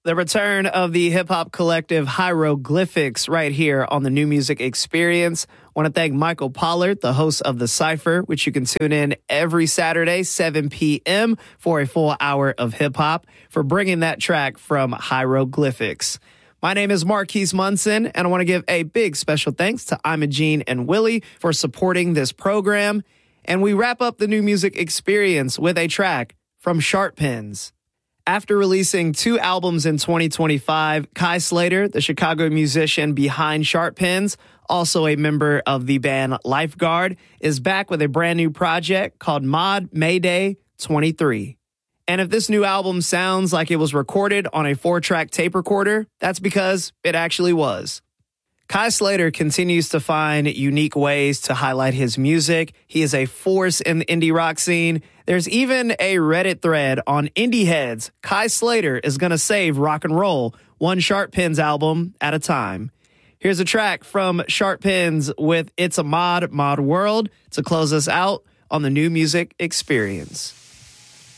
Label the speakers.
Speaker 1: The return of the hip-hop collective Hieroglyphics right here on the New Music Experience. I want to thank Michael Pollard, the host of The Cypher, which you can tune in every Saturday, 7 p.m. for a full hour of hip-hop, for bringing that track from Hieroglyphics. My name is Marquise Munson, and I want to give a big special thanks to Imogene and Willie for supporting this program. And we wrap up the New Music Experience with a track from Sharp Pens. After releasing 2 albums in 2025, Kai Slater, the Chicago musician behind Sharp Pens, also a member of the band Lifeguard, is back with a brand new project called Mod Mayday 23. And if this new album sounds like it was recorded on a 4-track tape recorder, that's because it actually was. Kai Slater continues to find unique ways to highlight his music. He is a force in the indie rock scene. There's even a Reddit thread on Indie Heads. Kai Slater is going to save rock and roll, one Sharp Pens album at a time. Here's a track from Sharp Pens with It's a Mod World to close us out on the New Music Experience.